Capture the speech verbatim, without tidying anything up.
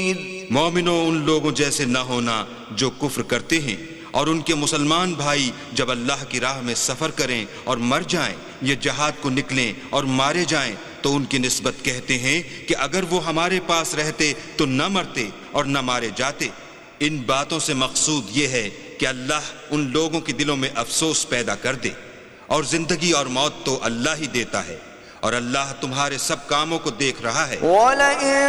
मोमिनो, उन लोगों जैसे न होना जो कुफ्र करते हैं, और उनके मुसलमान भाई जब अल्लाह की राह में सफ़र करें और मर जाएं या जहाद को निकलें और मारे जाएं तो उनकी निस्बत कहते हैं कि अगर वो हमारे पास रहते तो न मरते और न मारे जाते। इन बातों से मकसूद ये है कि अल्लाह उन लोगों के दिलों में अफसोस पैदा कर दे, और जिंदगी और मौत तो अल्लाह ही देता है, और अल्लाह तुम्हारे सब कामों को देख रहा है।